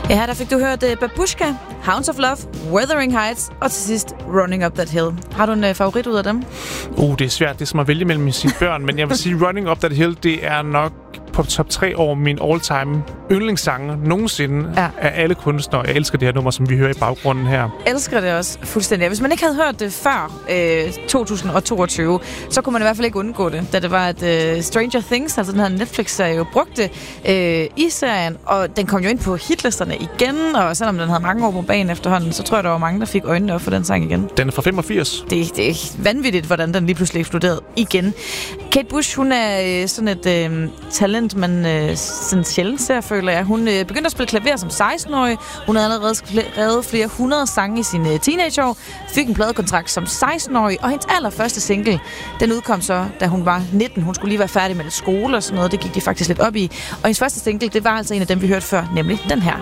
Ja, her der fik du hørt Babushka, Hounds of Love, Wuthering Heights og til sidst Running Up That Hill. Har du en favorit ud af dem? Det er svært. Det er som at vælge mellem sine børn, men jeg vil sige, Running Up That Hill, det er nok på top 3 over min all-time yndlingssange nogensinde af alle kunstnere. Jeg elsker det her nummer, som vi hører i baggrunden her. Jeg elsker det også fuldstændig. Hvis man ikke havde hørt det før 2022, så kunne man i hvert fald ikke undgå det, da det var, at Stranger Things, altså den her Netflix-serie, jo brugte i serien, og den kom jo ind på hitlisterne igen, og selvom den havde mange år på banen efterhånden, så tror jeg, der var mange, der fik øjnene op for den sang igen. Den er fra 85. Det er vanvittigt, hvordan den lige pludselig eksploderede igen. Kate Bush, hun er sådan et talent, man sådan sjældent ser, føler jeg. Hun begyndte at spille klaver som 16-årig. Hun havde allerede skrevet flere 100 sange i sine teenageår, fik en pladekontrakt som 16-årig, og hendes allerførste single, den udkom så, da hun var 19. Hun skulle lige være færdig med lidt skole og sådan noget. Det gik de faktisk lidt op i. Og hendes første single, det var altså en af dem, vi hørte før, nemlig den her.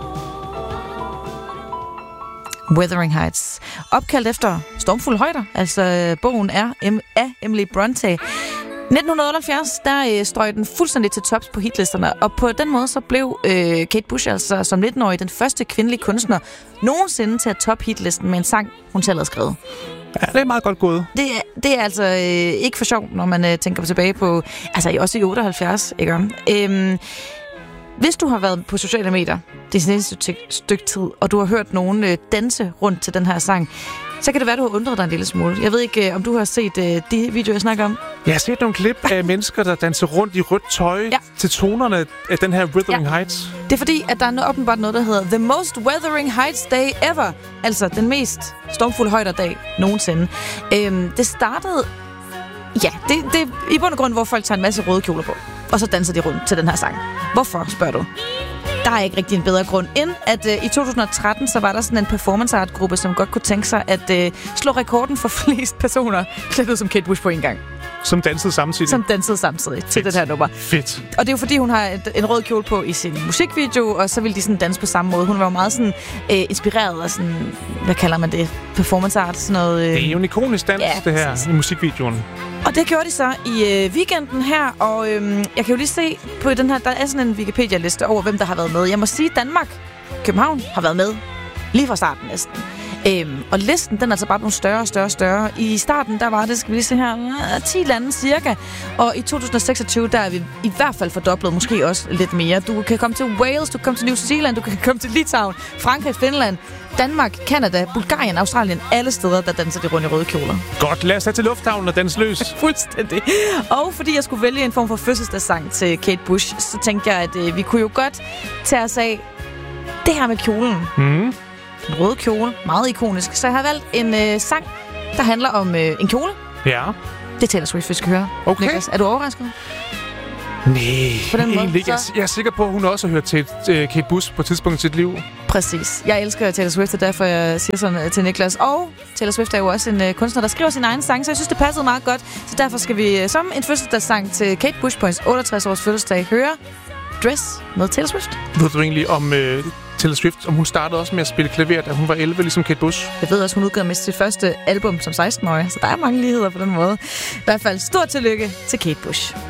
Wuthering Heights. Opkaldt efter Stormfulde højder, altså bogen er af Emily Bronte. 1978, der strøg den fuldstændig til tops på hitlisterne, og på den måde så blev Kate Bush altså som 19-årig den første kvindelige kunstner nogensinde til at top hitlisten med en sang, hun selv havde skrevet. Ja, det er meget godt gået. Det er altså ikke for sjovt, når man tænker tilbage på, altså også i 78, ikke? Hvis du har været på sociale medier det seneste stykke tid, og du har hørt nogen danse rundt til den her sang, så kan det være, du har undret dig en lille smule. Jeg ved ikke, om du har set de videoer, jeg snakker om. Jeg har set nogle klip af mennesker, der danser rundt i rødt tøj til tonerne af den her Wuthering Heights. Det er fordi, at der er åbenbart noget, der hedder The Most Wuthering Heights Day Ever. Altså den mest stormfulde højderdag nogensinde. Det startede... Ja, det er i bund og grund, hvor folk tager en masse røde kjoler på. Og så danser de rundt til den her sang. Hvorfor, spørger du? Der er ikke rigtig en bedre grund, end at i 2013, så var der sådan en performance art gruppe, som godt kunne tænke sig at slå rekorden for flest personer klædt ud som Kate Bush på en gang. Som dansede samtidig. Til det her nummer. Fedt. Og det er jo fordi, hun har en rød kjole på i sin musikvideo, og så ville de sådan danse på samme måde. Hun var jo meget sådan inspireret af sådan, hvad kalder man det? Performance art, sådan noget. Det er jo en ikonisk dans, det her, præcis. I musikvideoen. Og det gjorde de så i weekenden her, og jeg kan jo lige se på den her, der er sådan en Wikipedia-liste over, hvem der har været med. Jeg må sige, Danmark, København har været med lige fra starten næsten. Og listen, den er altså bare blevet større. I starten, der var det, skal vi lige se her, 10 lande cirka. Og i 2026, der er vi i hvert fald fordoblet, måske også lidt mere. Du kan komme til Wales, du kan komme til New Zealand, du kan komme til Litauen, Frankrig, Finland, Danmark, Canada, Bulgarien, Australien, alle steder, der danser de rundt i røde kjoler. Godt, lad os tage til lufthavnen og danse løs. Fuldstændig. Og fordi jeg skulle vælge en form for fødselsdagssang til Kate Bush, så tænkte jeg, at vi kunne jo godt tage os af det her med kjolen. En røde kjole, meget ikonisk. Så jeg har valgt en sang, der handler om en kjole. Ja. Det Taylor Swift, vi skal høre. Okay. Niklas, er du overrasket? Nej, egentlig ikke. Jeg er sikker på, at hun også har hørt til Kate Bush på et tidspunkt i sit liv. Præcis. Jeg elsker Taylor Swift, og derfor jeg siger sådan til Niklas. Og Taylor Swift er jo også en kunstner, der skriver sin egen sang, så jeg synes, det passede meget godt. Så derfor skal vi som en fødselsdagssang til Kate Bush på hendes 68-års fødselsdag høre Dress med Taylor Swift. Ved du egentlig om Taylor Swift, om hun startede også med at spille klaver, da hun var 11, ligesom Kate Bush? Jeg ved også, hun udgav med sit første album som 16-årig, så der er mange ligheder på den måde. I hvert fald stort tillykke til Kate Bush.